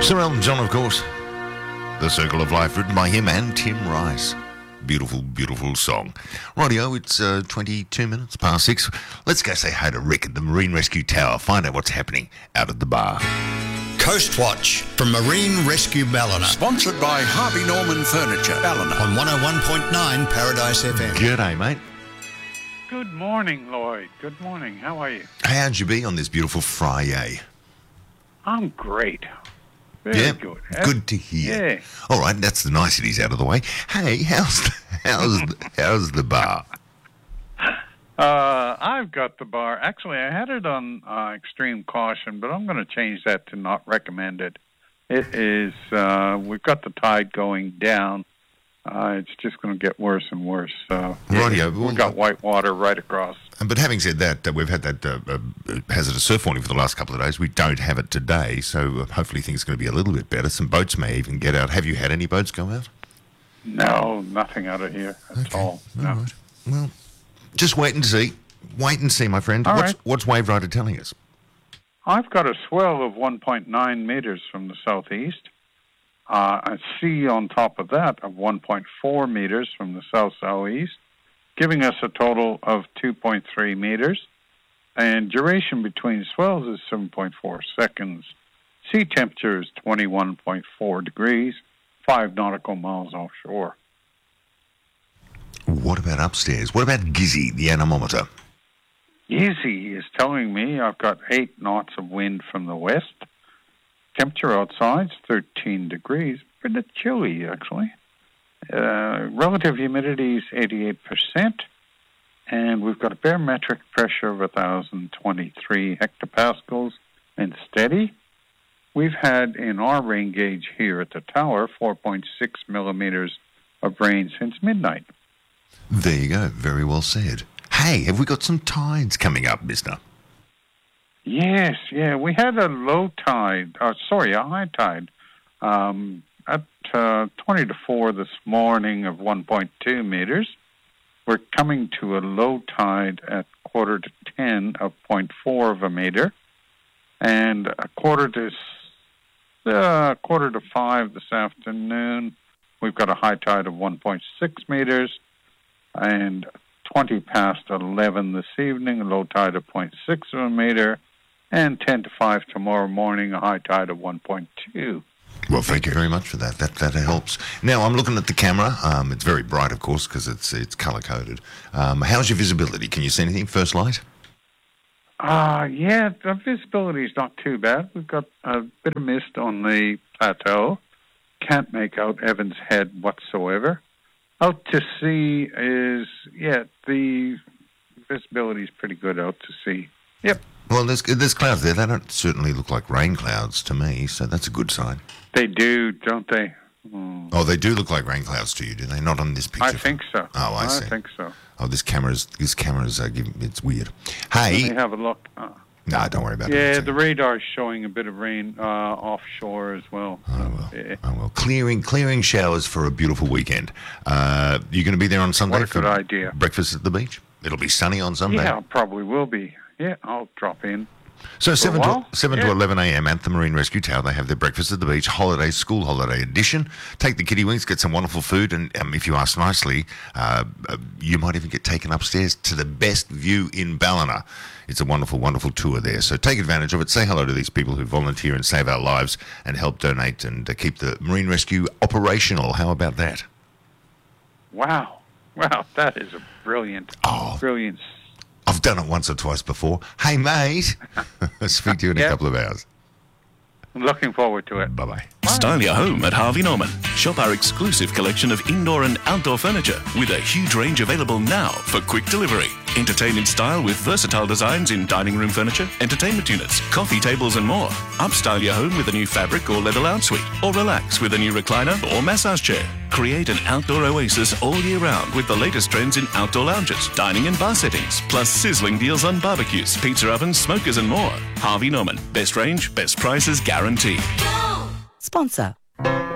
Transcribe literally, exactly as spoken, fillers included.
Sir Elton John, of course. The Circle of Life, written by him and Tim Rice. Beautiful, beautiful song. Rightio, it's uh, twenty-two minutes past six. Let's go say hi to Rick at the Marine Rescue Tower. Find out what's happening out at the bar. Coast Watch from Marine Rescue Ballina. Sponsored by Harvey Norman Furniture, Ballina. On one oh one point nine Paradise F M. G'day, mate. Good morning, Lloyd. Good morning. How are you? How'd you be on this beautiful Friday? I'm great. Very yeah, good. Good to hear. Yeah. All right, that's the niceties out of the way. Hey, how's the, how's the, how's the bar? Uh, I've got the bar. Actually, I had it on uh, extreme caution, but I'm going to change that to not recommended. It is. Uh, we've got the tide going down. Uh, it's just going to get worse and worse. So Rightio. we've Well, got white water right across. But having said that, uh, we've had that uh, uh, hazardous surf warning for the last couple of days. We don't have it today, so uh, hopefully things are going to be a little bit better. Some boats may even get out. Have you had any boats go out? No, nothing out of here at Okay. all. No. All right. Well, just wait and see. Wait and see, my friend. All what's, right. what's Wave Rider telling us? I've got a swell of one point nine meters from the southeast. Uh, a sea on top of that of one point four meters from the south-southeast, giving us a total of two point three meters. And duration between swells is seven point four seconds. Sea temperature is twenty-one point four degrees, five nautical miles offshore. What about upstairs? What about Gizzy, the anemometer? Easy is telling me I've got eight knots of wind from the west. Temperature outside is thirteen degrees. Pretty chilly, actually. Uh, relative humidity is eighty-eight percent. And we've got a barometric pressure of one thousand twenty-three hectopascals and steady. We've had in our rain gauge here at the tower four point six millimeters of rain since midnight. There you go. Very well said. Hey, have we got some tides coming up, mister? Yes, yeah. We had a low tide, uh, sorry, a high tide um, at uh, twenty to four this morning of one point two meters. We're coming to a low tide at quarter to ten of zero point four of a meter. And a quarter to uh, quarter to five this afternoon, we've got a high tide of one point six meters. And twenty past eleven this evening, a low tide of zero point six of a meter. And ten to five tomorrow morning, a high tide of one point two. Well, thank you very much for that. That that helps. Now, I'm looking at the camera. Um, it's very bright, of course, because it's it's colour-coded. Um, how's your visibility? Can you see anything? First light? Uh, yeah, the visibility is not too bad. We've got a bit of mist on the plateau. Can't make out Evans Head whatsoever. Out to sea is, yeah, the visibility is pretty good out to sea. Yep. Well, there's there's clouds there. They don't certainly look like rain clouds to me, so that's a good sign. They do, don't they? Mm. Oh, they do look like rain clouds to you, do they? Not on this picture. I think so. Oh, I see. I think so. Oh, this camera's this camera's uh, giving it's weird. Let Hey, me have a look. Uh, no, don't worry about it. yeah, the radar is showing a bit of rain uh, offshore as well. Oh well, Yeah. oh well. Clearing, clearing showers for a beautiful weekend. Uh, you're going to be there on Sunday What a for good idea. breakfast at the beach. It'll be sunny on Sunday. Yeah, probably will be. Yeah, I'll drop in. So seven to while? seven to Yeah. eleven a.m. at the Marine Rescue Tower. They have their breakfast at the beach, holiday school holiday edition. Take the kiddie wings, get some wonderful food, and um, if you ask nicely, uh, uh, you might even get taken upstairs to the best view in Ballina. It's a wonderful, wonderful tour there. So take advantage of it. Say hello to these people who volunteer and save our lives and help donate and uh, keep the Marine Rescue operational. How about that? Wow. Wow, that is a brilliant, Oh. brilliant. I've done it once or twice before. Hey, mate. Speak to you in a Yeah. couple of hours. I'm looking forward to it. Bye-bye. Style your home at Harvey Norman. Shop our exclusive collection of indoor and outdoor furniture with a huge range available now for quick delivery. Entertain in style with versatile designs in dining room furniture, entertainment units, coffee tables and more. Upstyle your home with a new fabric or leather lounge suite, or relax with a new recliner or massage chair. Create an outdoor oasis all year round with the latest trends in outdoor lounges, dining and bar settings, plus sizzling deals on barbecues, pizza ovens, smokers and more. Harvey Norman. Best range, best prices guaranteed. Sponsor.